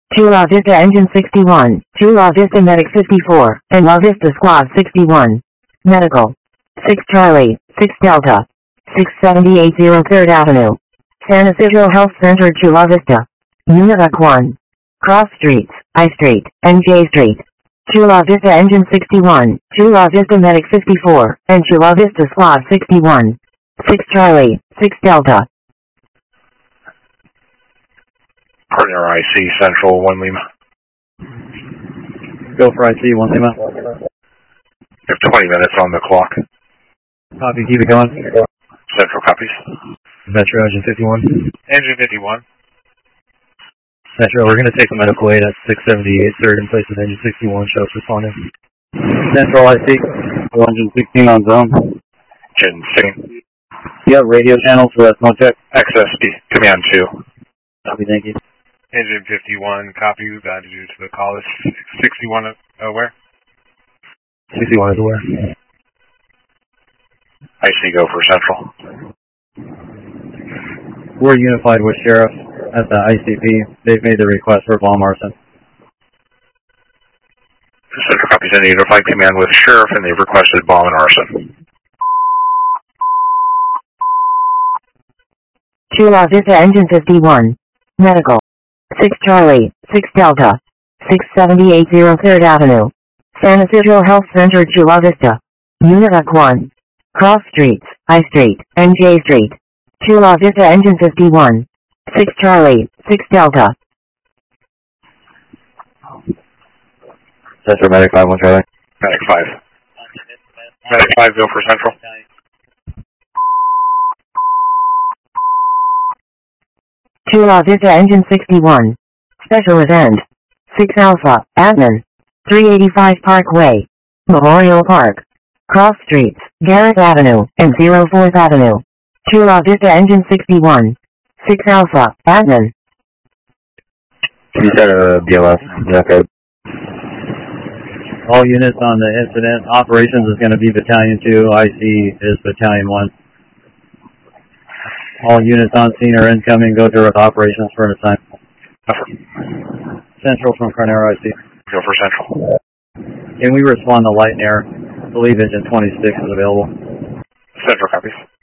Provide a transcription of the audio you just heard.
2 La Vista Engine 61, 2 La Vista Medic 54, and La Vista Squad 61. Medical. 6 Charlie, 6 Delta. 678 3rd Avenue. San Isidro Health Center to La Vista. Unit 1. Cross Streets, I Street, and J Street. 2 La Vista Engine 61, 2 La Vista Medic 54, and 2 La Vista Squad 61. 6 Charlie, 6 Delta. Partner IC Central 1 Lima. Go for IC 1 Lima. You have 20 minutes on the clock. Copy, keep it going. Central copies. Metro Engine 51. Engine 51. Metro, we're going to take the medical aid at 678 3rd in place of Engine 61. Show us responding. Central IC. Engine 16 on zone. Engine 16. You have radio channels for that smoke check? XSP, command 2. Copy, thank you. Engine 51, copy, guided you to the call. 61 where? 61 is aware. IC go for Central. We're unified with Sheriff at the ICP. They've made the request for bomb arson. Central copies in unified command with Sheriff, and they've requested bomb and arson. 2 La Vista Engine 51. Medical. 6 Charlie, 6 Delta. 678 3rd Avenue. San Isidro Health Center to La Vista. Unit 1. Cross Streets, I Street, and J Street. 2 La Vista Engine 51. 6 Charlie, 6 Delta. Central Medic 5-1 Charlie. Medic 5. Medic 5 go for Central. Two La Vista Engine 61. Specialist End. 6 Alpha, Admin. 385 Parkway. Memorial Park. Cross Streets, Garrett Avenue, and 04th Avenue. 2 La Vista Engine 61. 6 Alpha, Admin. Can you set a BLS? Okay. All units on the incident. Operations is going to be Battalion 2. IC is Battalion 1. All units on scene are incoming. Go direct operations for an assignment. Central from Carnero IC. Go for Central. Can we respond to light and air? I believe Engine 26 is available. Central copies.